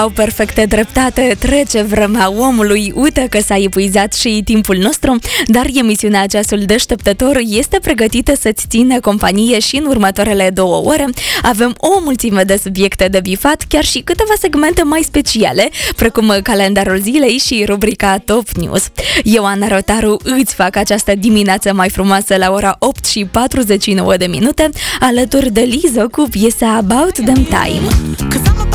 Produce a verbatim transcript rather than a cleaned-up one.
Au perfecte dreptate, trece vremea omului, uite că s-a epuizat și timpul nostru, dar emisiunea Ceasul Deșteptător este pregătită să-ți țină companie și în următoarele două ore. Avem o mulțime de subiecte de bifat, chiar și câteva segmente mai speciale, precum calendarul zilei și rubrica Top News. Eu, Ana Rotaru, îți fac această dimineață mai frumoasă la ora opt și patruzeci și nouă de minute, alături de Lizzo cu piesa About Them Time.